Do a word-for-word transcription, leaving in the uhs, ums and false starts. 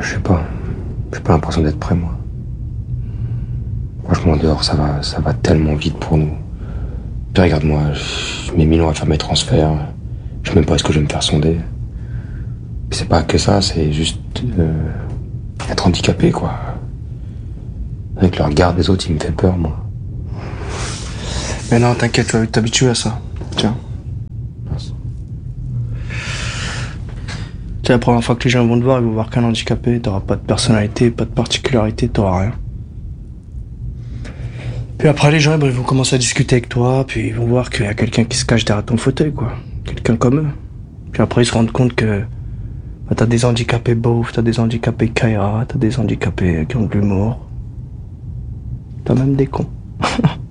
Je sais pas. J'ai pas l'impression d'être prêt, moi. Franchement, dehors, ça va, ça va tellement vite pour nous. Puis regarde-moi, je mets mille ans à faire mes transferts. Je sais même pas est-ce que je vais me faire sonder. Puis c'est pas que ça, c'est juste euh, être handicapé, quoi. Avec le regard des autres, il me fait peur, moi. Mais non, t'inquiète, tu vas t'habituer à ça. Tiens. C'est la première fois que les gens vont te voir, ils vont voir qu'un handicapé, t'auras pas de personnalité, pas de particularité, t'auras rien. Puis après, les gens, ils vont commencer à discuter avec toi, puis ils vont voir qu'il y a quelqu'un qui se cache derrière ton fauteuil, quoi. Quelqu'un comme eux. Puis après, ils se rendent compte que bah, t'as des handicapés beaufs, t'as des handicapés Kaira, t'as des handicapés qui ont de l'humour. T'as même des cons.